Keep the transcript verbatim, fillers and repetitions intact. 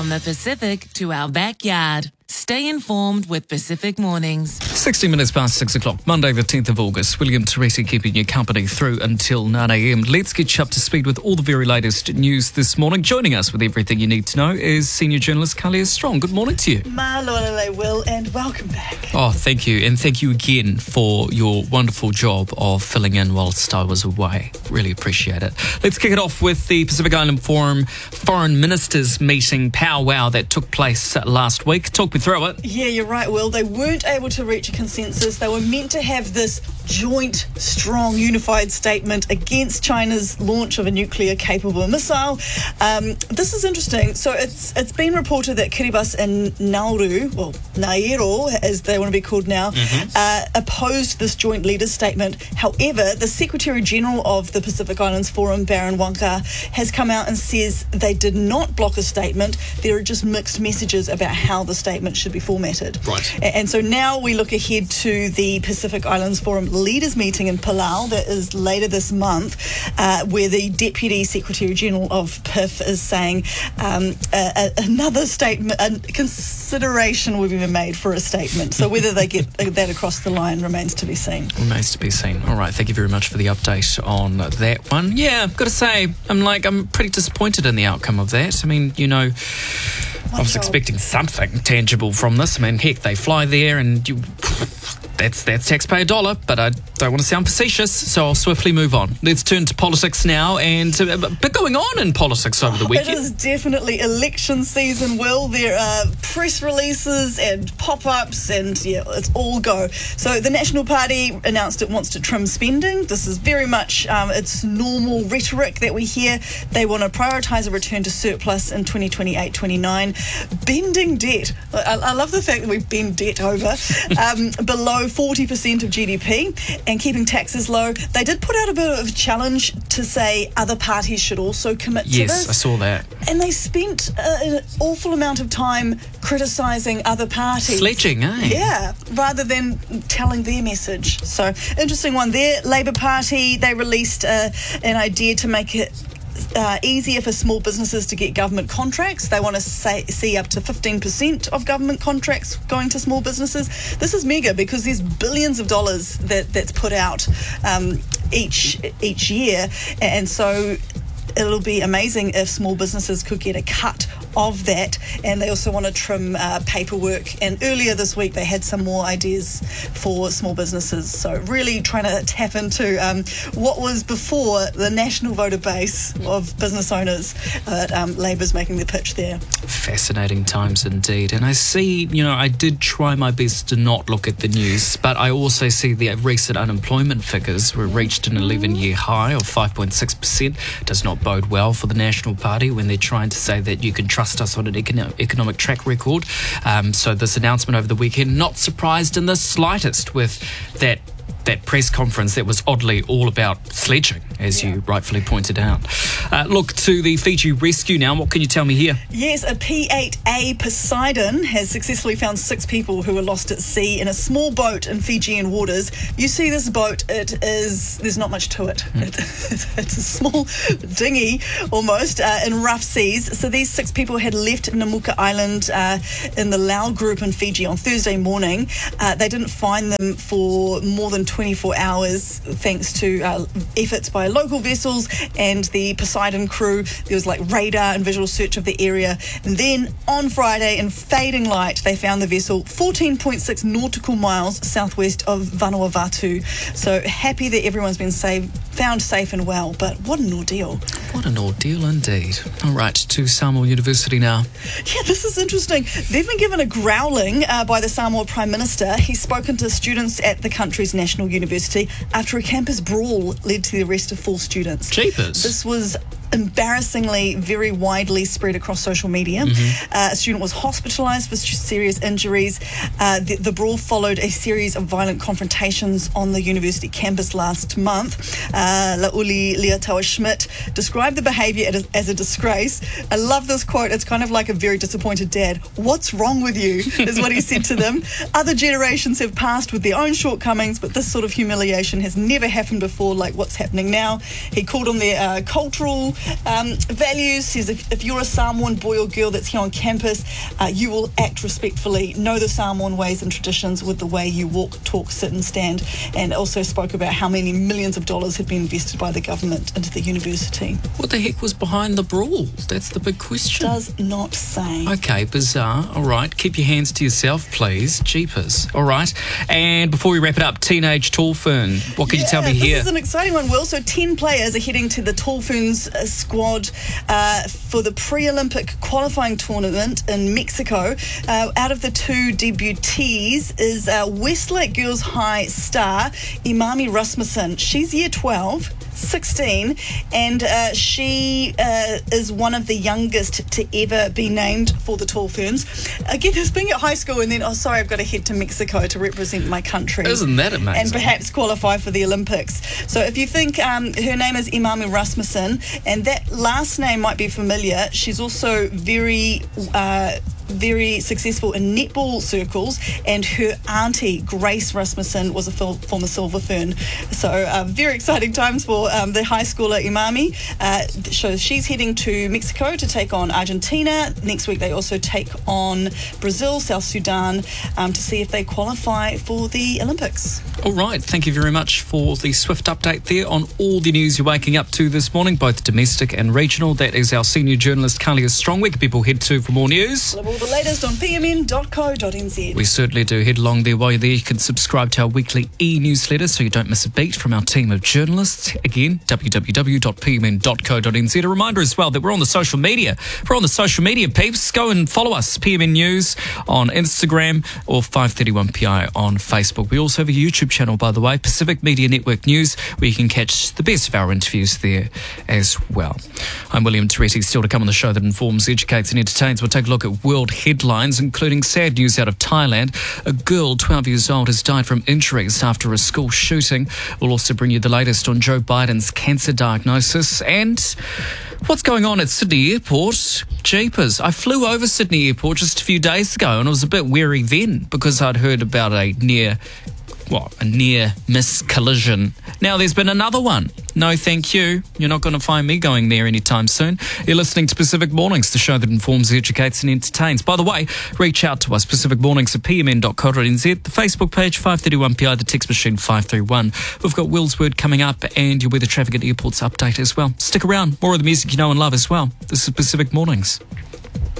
From the Pacific to our backyard. Stay informed with Pacific Mornings. sixty minutes past six o'clock, Monday the tenth of August. William Teresi keeping you company through until nine a.m. Let's get you up to speed with all the very latest news this morning. Joining us with everything you need to know is senior journalist Kalia Strong. Good morning to you. Malolele, Will, and welcome back. Oh, thank you. And thank you again for your wonderful job of filling in whilst I was away. Really appreciate it. Let's kick it off with the Pacific Island Forum Foreign Ministers meeting powwow that took place last week. Talk me through it. Yeah, you're right, Will. They weren't able to reach a consensus. They were meant to have this joint, strong, unified statement against China's launch of a nuclear-capable missile. Um, this is interesting. So it's it's been reported that Kiribati and Nauru, well, Nairo, as they want to be called now, mm-hmm. uh, opposed this joint leaders statement. However, the Secretary-General of the Pacific Islands Forum, Baron Wonka, has come out and says they did not block a statement. There are just mixed messages about how the statement should be formatted. Right. And so now we look ahead to the Pacific Islands Forum leaders meeting in Palau that is later this month, uh, where the Deputy Secretary General of P I F is saying um, a, a, another statement, a consideration will be made for a statement. So whether they get that across the line remains to be seen. Remains to be seen. All right, thank you very much for the update on that one. Yeah, I've got to say, I'm like, I'm pretty disappointed in the outcome of that. I mean, you know, I was expecting something tangible from this. I mean, heck, they fly there and you... That's that's taxpayer dollar, but I don't want to sound facetious, so I'll swiftly move on. Let's turn to politics now, and uh, a bit going on in politics over the weekend. It is definitely election season, Will. There are press releases and pop-ups, and yeah, it's all go. So the National Party announced it wants to trim spending. This is very much um, its normal rhetoric that we hear. They want to prioritise a return to surplus in twenty twenty-eight twenty-nine. Bending debt. I, I love the fact that we've bent debt over. Um, below forty percent of G D P and keeping taxes low. They did put out a bit of a challenge to say other parties should also commit yes, to this. Yes, I saw that. And they spent uh, an awful amount of time criticising other parties. Sledging, eh? Yeah, rather than telling their message. So, interesting one there. Labour Party, they released uh, an idea to make it Uh, easier for small businesses to get government contracts. They want to say, see up to fifteen percent of government contracts going to small businesses. This is mega because there's billions of dollars that, that's put out um, each each year, and so it'll be amazing if small businesses could get a cut of that. And they also want to trim uh, paperwork, and earlier this week they had some more ideas for small businesses, so really trying to tap into um, what was before the national voter base of business owners. But um, Labour's making the pitch there. Fascinating times indeed. And I see, you know, I did try my best to not look at the news, but I also see the recent unemployment figures were reached an eleven-year high of five point six percent. Does not bode well for the National Party when they're trying to say that you can trust us on an econo- economic track record. Um, so this announcement over the weekend, not surprised in the slightest with that that press conference that was oddly all about sledging, as yeah. you rightfully pointed out. Uh, look to the Fiji rescue now. What can you tell me here? Yes, a P eight A Poseidon has successfully found six people who were lost at sea in a small boat in Fijian waters. You see this boat, it is, there's not much to it. Mm. it it's a small dinghy almost uh, in rough seas. So these six people had left Namuka Island uh, in the Lau group in Fiji on Thursday morning. Uh, they didn't find them for more than twenty-four hours thanks to uh, efforts by local vessels and the Poseidon crew. There was like radar and visual search of the area. And then on Friday, in fading light, they found the vessel fourteen point six nautical miles southwest of Vanuatu. So happy that everyone's been saved, found safe and well, but what an ordeal. What an ordeal indeed. All right, to Samoa University now. Yeah, this is interesting. They've been given a growling uh, by the Samoa Prime Minister. He's spoken to students at the country's national university after a campus brawl led to the arrest of four students. Jeepers. This was embarrassingly very widely spread across social media. Mm-hmm. Uh, a student was hospitalised for serious injuries. Uh, the, the brawl followed a series of violent confrontations on the university campus last month. Uh, Lauli Leotawa Schmidt described the behaviour as, as a disgrace. I love this quote. It's kind of like a very disappointed dad. "What's wrong with you?" is what he said to them. Other generations have passed with their own shortcomings, but this sort of humiliation has never happened before, like what's happening now. He called on their uh, cultural Um, values says if, if you're a Samoan boy or girl that's here on campus, uh, you will act respectfully, know the Samoan ways and traditions with the way you walk, talk, sit and stand, and also spoke about how many millions of dollars had been invested by the government into the university. What the heck was behind the brawl? That's the big question. Does not say. Okay, bizarre. All right, keep your hands to yourself, please. Jeepers. All right. And before we wrap it up, Teenage Tall Fern. What can yeah, you tell me this here? This is an exciting one, Will. So ten players are heading to the Tall Ferns uh, squad uh, for the pre-Olympic qualifying tournament in Mexico. Uh, out of the two debutees is uh, Westlake Girls High star Imami Rasmussen. She's year twelve. sixteen, and uh, she uh, is one of the youngest to ever be named for the Tall Ferns. Again, this being at high school and then, oh, sorry, I've got to head to Mexico to represent my country. Isn't that amazing? And perhaps qualify for the Olympics. So if you think um, her name is Imami Rasmussen, and that last name might be familiar, she's also very... Uh, very successful in netball circles, and her auntie Grace Rasmussen was a fil- former Silver Fern. So uh, very exciting times for um, the high schooler Imami. Uh, so she's heading to Mexico to take on Argentina. Next week they also take on Brazil, South Sudan, um, to see if they qualify for the Olympics. All right, thank you very much for the swift update there on all the news you're waking up to this morning, both domestic and regional. That is our senior journalist Kalia Strong. Where can people head to for more news? All the latest on p m n dot co dot n z. We certainly do. Head along there. While you're there, you can subscribe to our weekly e-newsletter so you don't miss a beat from our team of journalists. Again, w w w dot p m n dot co dot n z. A reminder as well that we're on the social media. We're on the social media, peeps. Go and follow us, P M N News on Instagram or five thirty-one P I on Facebook. We also have a YouTube channel, by the way, Pacific Media Network News, where you can catch the best of our interviews there as well. I'm William Toretti, still to come on the show that informs, educates and entertains. We'll take a look at world headlines, including sad news out of Thailand. A girl, twelve years old, has died from injuries after a school shooting. We'll also bring you the latest on Joe Biden's cancer diagnosis and what's going on at Sydney Airport. Jeepers. I flew over Sydney Airport just a few days ago and I was a bit wary then because I'd heard about a near... What, a near miss collision. Now there's been another one. No thank you. You're not going to find me going there anytime soon. You're listening to Pacific Mornings, the show that informs, educates and entertains. By the way, reach out to us, Pacific Mornings at p m n dot co dot n z, the Facebook page five thirty-one P I, the text machine five three one. We've got Will's Word coming up and your weather traffic at airports update as well. Stick around. More of the music you know and love as well. This is Pacific Mornings.